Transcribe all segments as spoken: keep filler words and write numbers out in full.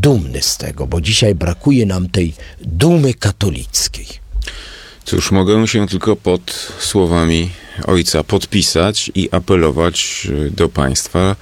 dumny z tego, bo dzisiaj brakuje nam tej dumy katolickiej. Cóż, mogę się tylko pod słowami ojca podpisać i apelować do państwa,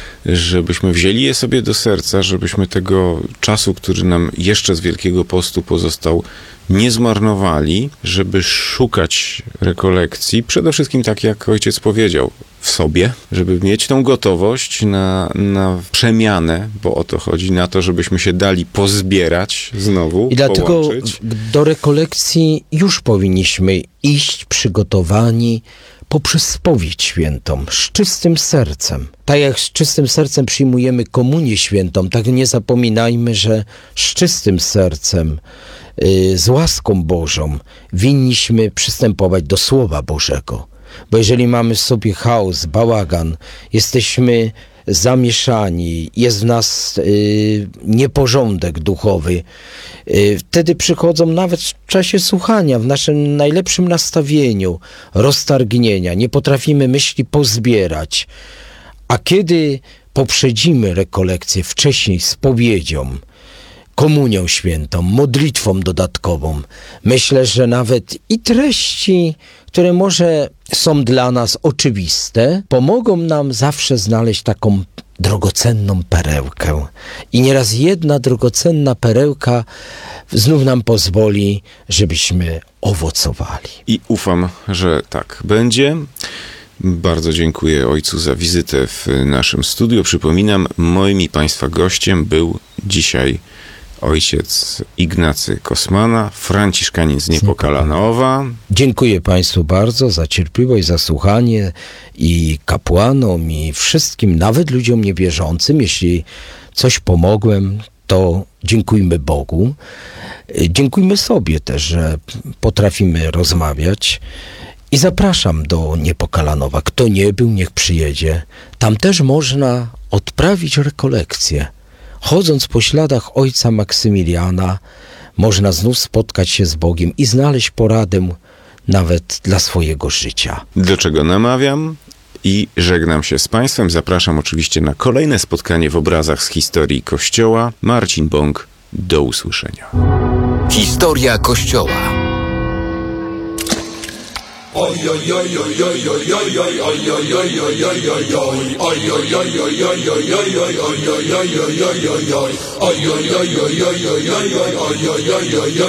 żebyśmy wzięli je sobie do serca, żebyśmy tego czasu, który nam jeszcze z Wielkiego Postu pozostał, nie zmarnowali, żeby szukać rekolekcji, przede wszystkim tak jak ojciec powiedział, w sobie, żeby mieć tą gotowość na, na przemianę, bo o to chodzi, na to, żebyśmy się dali pozbierać znowu, I dlatego połączyć. do rekolekcji już powinniśmy iść przygotowani poprzez spowiedź świętą, z czystym sercem. Tak jak z czystym sercem przyjmujemy komunię świętą, tak nie zapominajmy, że z czystym sercem, yy, z łaską Bożą winniśmy przystępować do Słowa Bożego. Bo jeżeli mamy w sobie chaos, bałagan, jesteśmy zamieszani, jest w nas y, nieporządek duchowy, y, wtedy przychodzą nawet w czasie słuchania, w naszym najlepszym nastawieniu, roztargnienia, nie potrafimy myśli pozbierać. A kiedy poprzedzimy rekolekcję wcześniej spowiedzią, komunią świętą, modlitwą dodatkową, myślę, że nawet i treści, które może są dla nas oczywiste, pomogą nam zawsze znaleźć taką drogocenną perełkę. I nieraz jedna drogocenna perełka znów nam pozwoli, żebyśmy owocowali. I ufam, że tak będzie. Bardzo dziękuję ojcu za wizytę w naszym studiu. Przypominam, moim i państwa gościem był dzisiaj ojciec Ignacy Kosmana, franciszkanin z Niepokalanowa. Dziękuję państwu bardzo za cierpliwość, za słuchanie i kapłanom, i wszystkim, nawet ludziom niewierzącym. Jeśli coś pomogłem, to dziękujmy Bogu. Dziękujmy sobie też, że potrafimy rozmawiać. I zapraszam do Niepokalanowa. Kto nie był, niech przyjedzie. Tam też można odprawić rekolekcję. Chodząc po śladach ojca Maksymiliana, można znów spotkać się z Bogiem i znaleźć poradę nawet dla swojego życia. Do czego namawiam i żegnam się z państwem. Zapraszam oczywiście na kolejne spotkanie w obrazach z historii Kościoła. Marcin Bąk, do usłyszenia. Historia Kościoła. Oj, oj, oj, oj, oj, oj, oj, oj, oj, oj, oj, oj, oj, oj, oj. Oj, oj, oj, oj, oj, oj, oj, oj, oj, oj, oj, oj, oj, oj, oj. Oj, oj, oj, oj, oj, oj, oj, oj, oj, oj, oj, oj, oj.